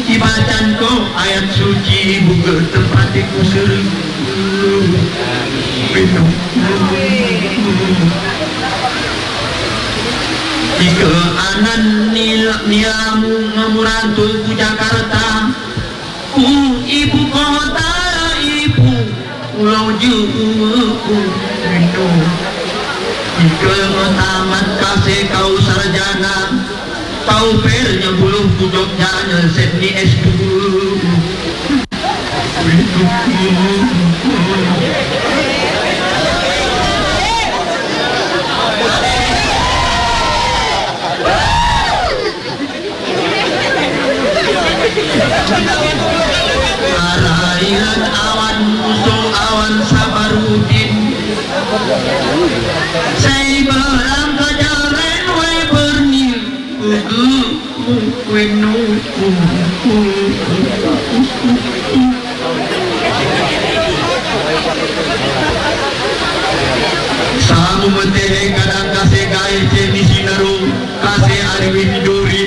dibacan ko ayat suci buka tempatiku sering jika anan nilamu ngamurantu ku Jakarta ibu kota ibu pulau juku jika tamat kasih kau sarjana kau pernya buluh ku Jogja nyelesai di S2 Arailan awan musuh awan sabarudin saya berang kejaren wai bernil wenu samu menteh kadang kasih gaya cemisi naru kasih ariwi hidurin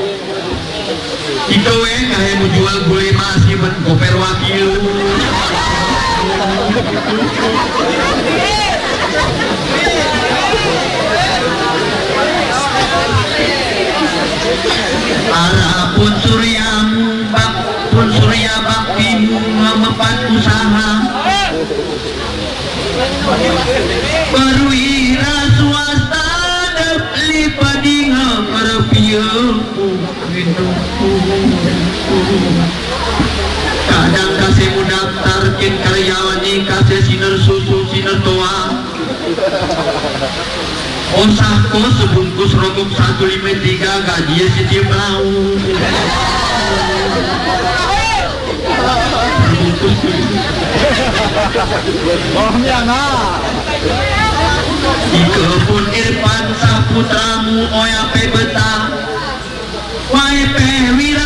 itu kayak mau jual gulai masih mengoper wakil arah pun surya baktimu memepat usaha perwira swasta debli padinga perpiaku kadang kasih mendaftarkan karyawan ini kasih sinar susu sinar toa osahko sebungkus rokok 153 gaji si mau bohongnya nah di kebun Irfan saputramu oya